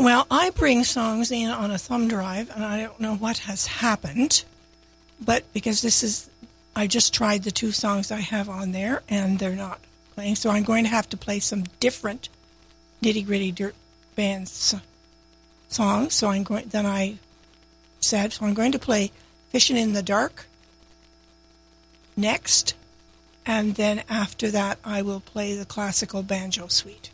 Well, I bring songs in on a thumb drive, and I don't know what has happened, but because I just tried the 2 songs I have on there, and they're not playing, so I'm going to have to play some different Nitty Gritty Dirt Band songs. So I'm going to play Fishing in the Dark next, and then after that I will play the classical banjo suite.